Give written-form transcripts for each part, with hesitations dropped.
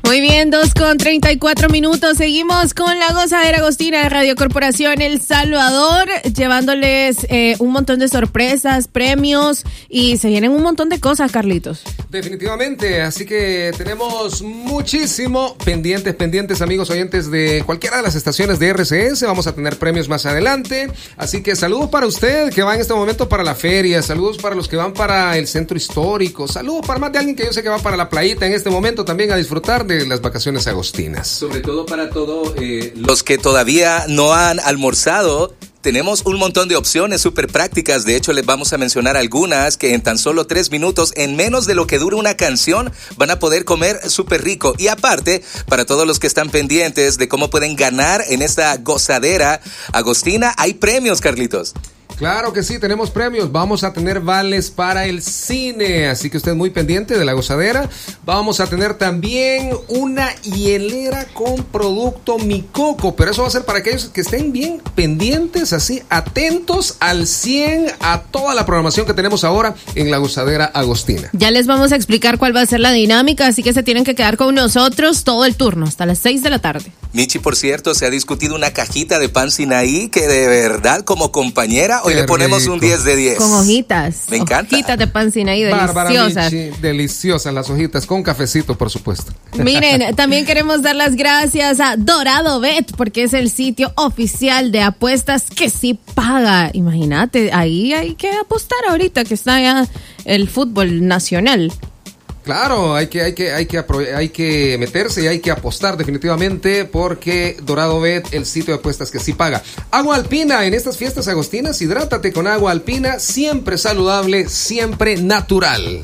Muy bien, 2:34. Seguimos con la gozadera Agostina de Radio Corporación El Salvador, llevándoles un montón de sorpresas, premios y se vienen un montón de cosas, Carlitos. Definitivamente, así que tenemos muchísimo pendientes, amigos oyentes de cualquiera de las estaciones de RCS. Vamos a tener premios más adelante, así que saludos para usted que va en este momento para la feria, saludos para los que van para el centro histórico, saludos para más de alguien que yo sé que va para la playita en este momento también a disfrutar de las vacaciones agostinas. Sobre todo para todos los que todavía no han almorzado. Tenemos un montón de opciones súper prácticas. De hecho, les vamos a mencionar algunas que en tan solo 3 minutos, en menos de lo que dura una canción, van a poder comer súper rico. Y aparte, para todos los que están pendientes de cómo pueden ganar en esta gozadera agostina, hay premios, Carlitos. Claro que sí, tenemos premios. Vamos a tener vales para el cine, así que usted muy pendiente de la gozadera. Vamos a tener también una hielera con producto Mi Coco, pero eso va a ser para aquellos que estén bien pendientes, así atentos al 100 a toda la programación que tenemos ahora en la gozadera agostina. Ya les vamos a explicar cuál va a ser la dinámica, así que se tienen que quedar con nosotros todo el turno, hasta las 6 de la tarde. Michi, por cierto, se ha discutido una cajita de pan Sinaí que de verdad, como compañera, hoy le ponemos rico. Un 10 de 10. Con hojitas. Me encanta. Hojitas de pan Sinaí deliciosas. Bárbara Michi, deliciosas las hojitas, con cafecito, por supuesto. Miren, también queremos dar las gracias a Dorado Bet, porque es el sitio oficial de apuestas que sí paga. Imagínate, ahí hay que apostar ahorita que está ya el fútbol nacional. Claro, hay que meterse y hay que apostar definitivamente porque Dorado Bet, el sitio de apuestas que sí paga. Agua Alpina, en estas fiestas agostinas, hidrátate con agua Alpina, siempre saludable, siempre natural.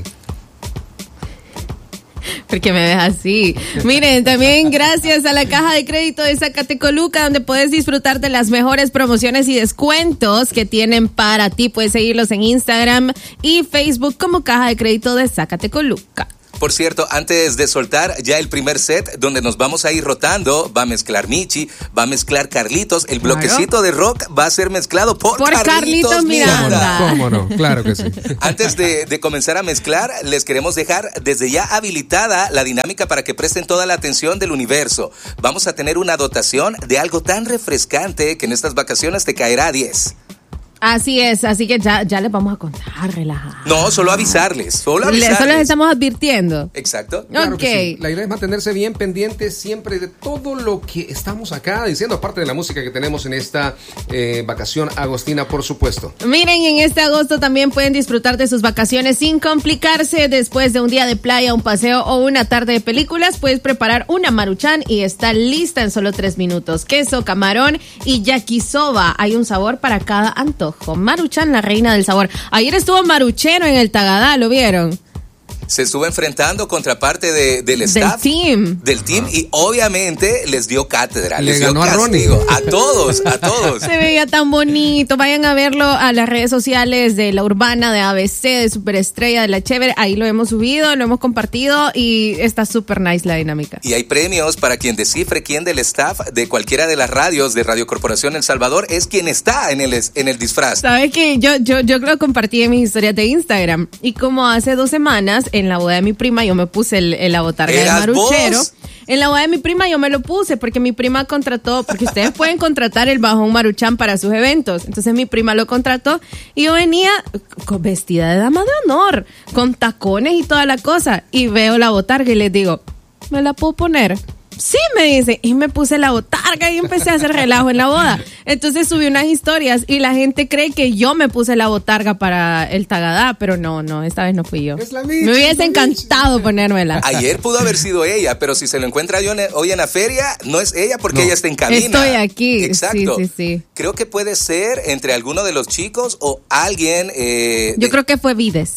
Porque me ves así. Miren, también gracias a la caja de crédito de Zacatecoluca, donde puedes disfrutar de las mejores promociones y descuentos que tienen para ti. Puedes seguirlos en Instagram y Facebook como Caja de Crédito de Zacatecoluca. Por cierto, antes de soltar ya el primer set, donde nos vamos a ir rotando, va a mezclar Michi, va a mezclar Carlitos, el bloquecito de rock va a ser mezclado por Carlitos Miranda. ¿Cómo no? Claro que sí. Antes de comenzar a mezclar, les queremos dejar desde ya habilitada la dinámica para que presten toda la atención del universo. Vamos a tener una dotación de algo tan refrescante que en estas vacaciones te caerá a 10. Así es, así que ya les vamos a contar, relajado. No, solo avisarles. Solo les estamos advirtiendo. Exacto. Claro okay. Sí. La idea es mantenerse bien pendientes siempre de todo lo que estamos acá diciendo, aparte de la música que tenemos en esta vacación agostina, por supuesto. Miren, en este agosto también pueden disfrutar de sus vacaciones sin complicarse. Después de un día de playa, un paseo o una tarde de películas, puedes preparar una Maruchan y está lista en solo 3 minutos. Queso, camarón y yakisoba. Hay un sabor para cada antojo. Maruchan, la reina del sabor. Ayer estuvo Maruchero en el Tagadá, ¿lo vieron? Se estuvo enfrentando contra parte del staff. Del team y obviamente les dio cátedra. Le les ganó dio castigo. a Ronnie. A todos. Se veía tan bonito. Vayan a verlo a las redes sociales de La Urbana, de ABC, de Superestrella, de La Chévere. Ahí lo hemos subido, lo hemos compartido y está súper nice la dinámica. Y hay premios para quien descifre quién del staff de cualquiera de las radios de Radio Corporación El Salvador es quien está en el disfraz. ¿Sabes qué? Yo lo compartí en mis historias de Instagram y como hace 2 semanas en la boda de mi prima yo me puse la botarga de Maruchero. ¿Vos? En la boda de mi prima yo me lo puse porque mi prima contrató, porque ustedes pueden contratar el bajón Maruchan para sus eventos. Entonces mi prima lo contrató y yo venía vestida de dama de honor, con tacones y toda la cosa. Y veo la botarga y les digo, ¿me la puedo poner? Sí, me dice, y me puse la botarga y empecé a hacer relajo en la boda. Entonces subí unas historias y la gente cree que yo me puse la botarga para el Tagadá, pero no, esta vez no fui yo. Me hubiese encantado ponérmela. Ayer pudo haber sido ella, pero si se lo encuentra hoy en la feria, no es ella porque ella está en cabina. Estoy aquí. Exacto. Sí. Creo que puede ser entre alguno de los chicos o alguien. Yo creo que fue Vides.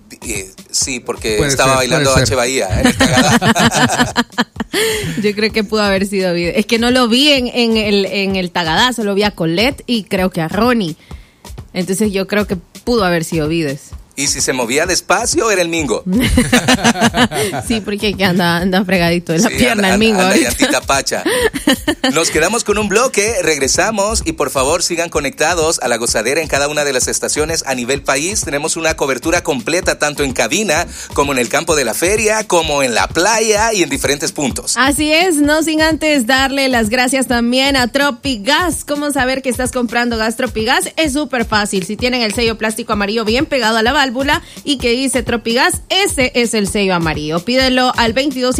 Sí, porque estaba bailando H. Bahía en el Tagadá. Yo creo que pudo haber sido Vides. Es que no lo vi en el Tagadá, solo vi a Colette y creo que a Ronnie. Entonces yo creo que pudo haber sido Vides. Y si se movía despacio, era el mingo. Sí, porque anda fregadito de la pierna el mingo. Anda llantita pacha. Nos quedamos con un bloque, regresamos y por favor sigan conectados a La Gozadera en cada una de las estaciones a nivel país. Tenemos una cobertura completa tanto en cabina como en el campo de la feria, como en la playa y en diferentes puntos. Así es, no sin antes darle las gracias también a Tropigas. ¿Cómo saber que estás comprando gas Tropigas? Es súper fácil. Si tienen el sello plástico amarillo bien pegado a la válvula y que dice Tropigas, ese es el sello amarillo. Pídelo al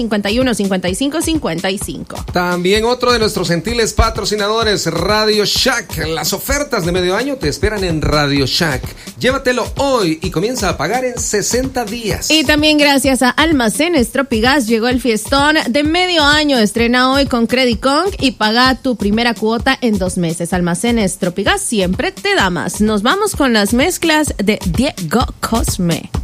2251-5555. También otro de nuestros gentiles patrocinadores, Radio Shack. Las ofertas de medio año te esperan en Radio Shack. Llévatelo hoy y comienza a pagar en 60 días. Y también gracias a Almacenes Tropigas llegó el fiestón de medio año. Estrena hoy con Credit Con y paga tu primera cuota en 2 meses. Almacenes Tropigas siempre te da más. Nos vamos con las mezclas de Diego Cosme.